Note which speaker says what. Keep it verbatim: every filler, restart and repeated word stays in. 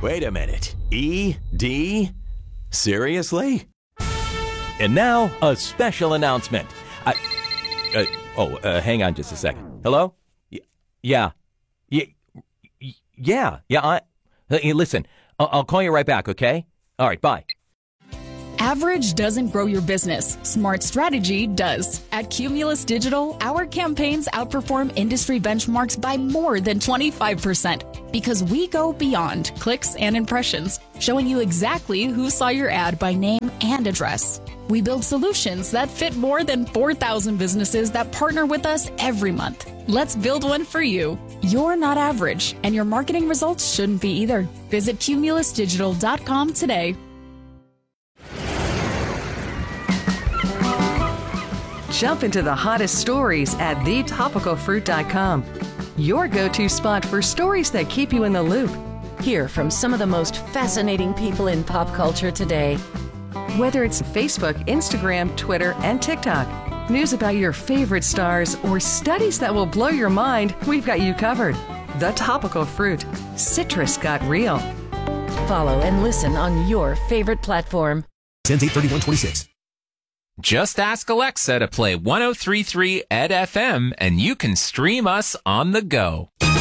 Speaker 1: Wait a minute. E D? Seriously? And now, a special announcement. I, uh, oh, uh, hang on just a second. Hello? Y- yeah. Y- y- yeah. Yeah. I, uh, listen, I'll, I'll call you right back, okay? All right, bye.
Speaker 2: Average doesn't grow your business. Smart strategy does. At Cumulus Digital, our campaigns outperform industry benchmarks by more than twenty-five percent because we go beyond clicks and impressions, showing you exactly who saw your ad by name and address. We build solutions that fit more than four thousand businesses that partner with us every month. Let's build one for you. You're not average, and your marketing results shouldn't be either. Visit cumulus digital dot com today.
Speaker 3: Jump into the hottest stories at the topical fruit dot com. Your go-to spot for stories that keep you in the loop.
Speaker 4: Hear from some of the most fascinating people in pop culture today.
Speaker 3: Whether it's Facebook, Instagram, Twitter, and TikTok, news about your favorite stars, or studies that will blow your mind, we've got you covered. The Topical Fruit. Citrus got real.
Speaker 4: Follow and listen on your favorite platform.
Speaker 5: Sends eight thirty-one twenty-six.
Speaker 6: Just ask Alexa to play one oh three point three E D F M and you can stream us on the go.